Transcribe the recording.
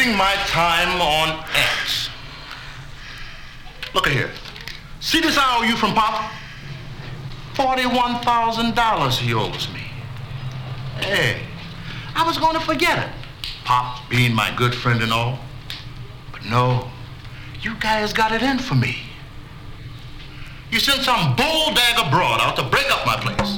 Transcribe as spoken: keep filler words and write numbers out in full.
spending my time on X. Look at here. See this I O U from Pop? forty-one thousand dollars he owes me. Hey, I was going to forget it. Pop being my good friend and all. But no, you guys got it in for me. You sent some bull-dagger broad out to break up my place.